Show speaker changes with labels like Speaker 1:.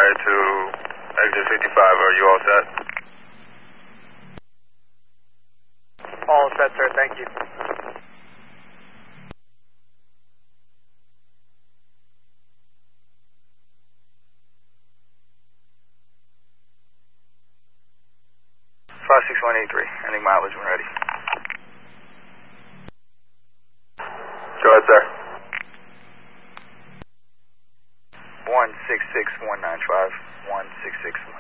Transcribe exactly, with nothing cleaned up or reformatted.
Speaker 1: prior to exit fifty-five. Are you all set?
Speaker 2: All set, sir. Thank you.
Speaker 1: five six one eight three, ending mileage when ready. Go ahead, sir.
Speaker 2: one six six one nine five, one six six